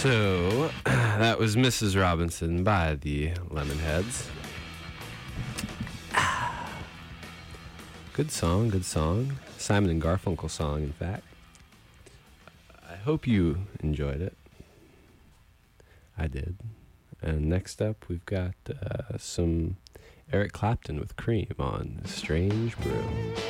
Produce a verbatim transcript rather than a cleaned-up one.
So, that was Missus Robinson by the Lemonheads. Good song, good song. Simon and Garfunkel song, in fact. I hope you enjoyed it. I did. And next up, we've got uh, some Eric Clapton with Cream on Strange Brew.